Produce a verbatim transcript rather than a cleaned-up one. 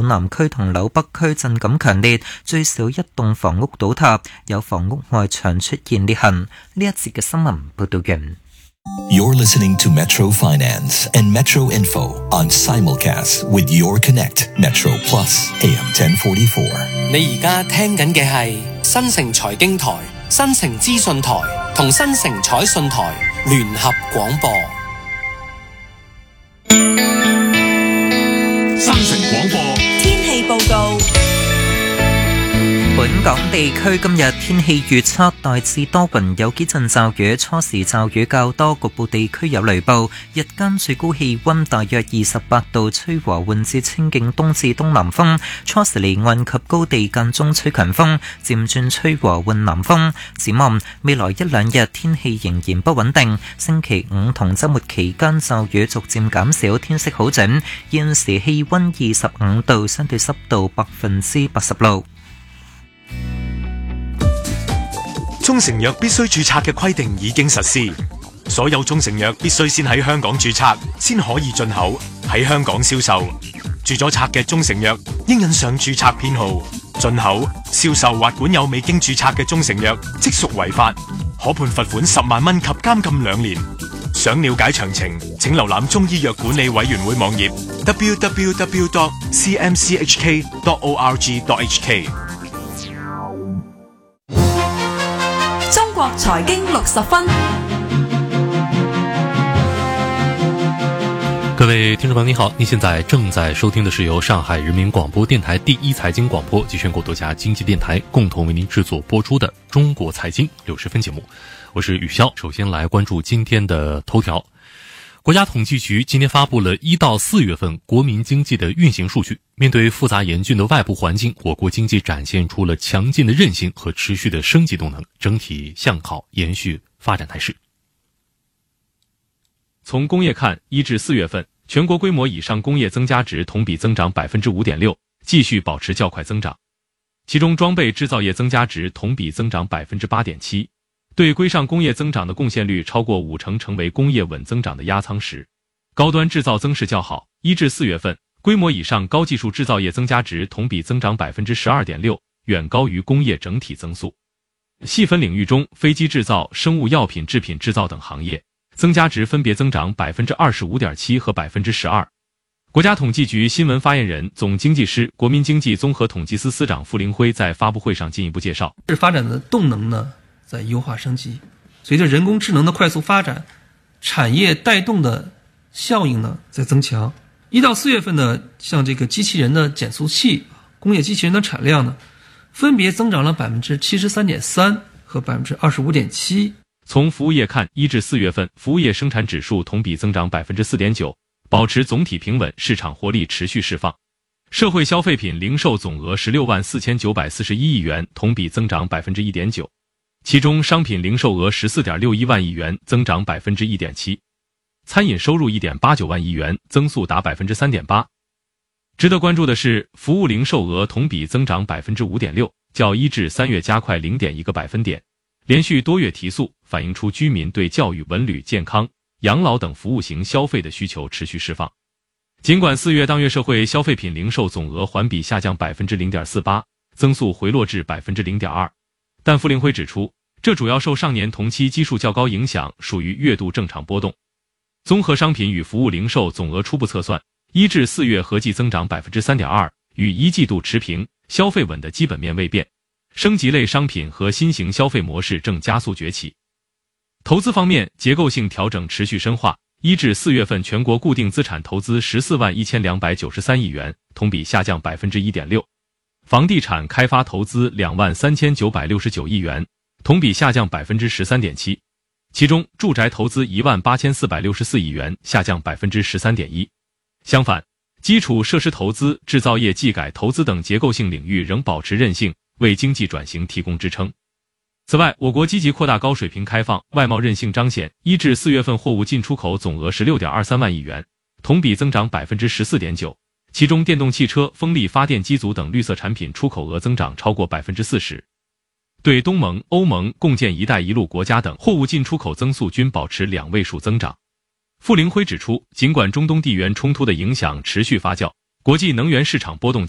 紐南區同紐北區震感強烈，最少一棟房屋倒塌，有房屋外牆出現裂痕。呢一節嘅新聞報道完。 You're listening to Metro Finance and Metro Info on simulcast with Your Connect Metro Plus A M ten forty-four。 你而家聽緊嘅係新城財經台、新城資訊台同新城彩訊台聯合廣播。 新城廣播天氣報告。 本港地區今日天氣預測大致多雲，有幾陣驟雨，初時驟雨較多，局部地區有雷暴。日間最高氣溫大約二十八度，吹和緩至清勁東至東南風。初時離岸及高地間中吹強風，漸轉吹和緩南風。展望未來一兩日天氣仍然不穩定，星期五同週末期間驟雨逐漸減少，天色好轉。現時氣溫二十五度，相對濕度百分之八十六。 中成藥必須註冊嘅規定已經實施，所有中成藥必須先喺香港註冊，先可以進口，喺香港銷售。註咗冊嘅中成藥應印上註冊編號。進口、銷售或管有未經註冊嘅中成藥，即屬違法，可判罰款十萬蚊及監禁兩年。想了解詳情，請瀏覽中醫藥管理委員會網頁 double-u double-u double-u dot c m c h k dot org dot h k。 中國財經六十分， 各位聽眾朋友你好，您現在正在收聽的是由上海人民廣播電台第一財經廣播及全國多家經濟電台共同為您製作播出的中國財經六十分節目，我是宇霄。首先來關注今天的頭條。國家統計局今天發布了一到四月份國民經濟的運行數據。面對複雜嚴峻的外部環境，我國經濟展現出了強勁的韌性和持續的升級動能，整體向好，延續發展態勢。從工業看，一至四月份，全國規模以上工業增加值同比增長百分之五點六，繼續保持較快增長。其中裝備製造業增加值同比增長百分之八點七。對規上工業增長的貢獻率超過五成，成為工業穩增長的壓艙石。高端製造增勢較好，一至四月份，規模以上高技術製造業增加值同比增長百分之十二點六，遠高於工業整體增速。細分領域中，飛機製造、生物藥品製品製造等行業增加值分別增長百分之二十五點七和百分之十二。國家統計局新聞發言人、總經濟師、國民經濟綜合統計司司長傅凌輝在發布會上進一步介紹， 是發展的動能呢在優化升級，隨着人工智能的快速發展，產業帶動的效應呢在增強。一到四月份呢，像這個機器人的減速器、工業機器人的產量呢，分別增長了百分之七十三點三和百分之二十五點七。 從服務業看，一至四月份，服務業生產指數同比增長百分之四點九，保持總體平穩，市場活力持續釋放。社會消費品零售總額十六萬四千九百四十一億元，同比增長百分之一點九。其中商品零售額十四點六一萬億元，增長百分之一點七；餐飲收入一點八九萬億元，增速達百分之三點八。值得關注的是，服務零售額同比增長百分之五點六，較一至三月加快零點一個百分點，連續多月提速，反映出居民對教育、文旅、健康、養老等服務型消費的需求持續釋放。儘管四月當月社會消費品零售總額環比下降百分之零點四八，增速回落至百分之零點二。但傅凌輝指出，這主要受上年同期基數較高影響，屬於月度正常波動。綜合商品與服務零售總額初步測算，一至四月合計增長百分之三點二，與一季度持平，消費穩的基本面未變。升級類商品和新型消費模式正加速崛起。投資方面，結構性調整持續深化，一至四月份全國固定資產投資十四萬一千兩百九十三億元，同比下降百分之一點六。房地產開發投資兩萬三千九百六十九億元，同比下降百分之十三點七。其中，住宅投資一萬八千四百六十四億元，下降百分之十三點一。相反，基礎設施投資、製造業技改投資等結構性領域仍保持韌性，為經濟轉型提供支撐。此外，我國積極擴大高水平開放，外貿韌性彰顯。一至四月份貨物進出口總額十六點二三萬億元，同比增長百分之十四點九。其中，電動汽車、風力發電機組等綠色產品出口額增長超過百分之四十。對東盟、歐盟、共建“一帶一路”國家等貨物進出口增速均保持兩位數增長。傅凌輝指出，儘管中東地緣衝突的影響持續發酵，國際能源市場波動